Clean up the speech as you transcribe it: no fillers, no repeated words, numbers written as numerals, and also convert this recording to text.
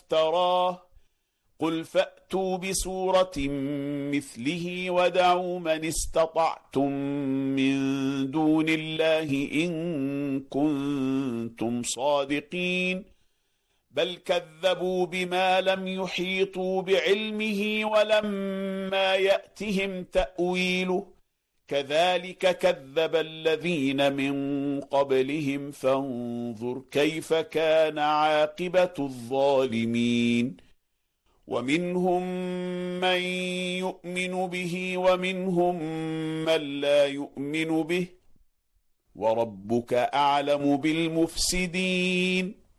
افتراه قل فأتوا بسورة مثله ودعوا من استطعتم من دون الله إن كنتم صادقين بل كذبوا بما لم يحيطوا بعلمه ولما يأتهم تأويله كذلك كذب الذين من قبلهم فانظر كيف كان عاقبة الظالمين ومنهم من يؤمن به ومنهم من لا يؤمن به وربك أعلم بالمفسدين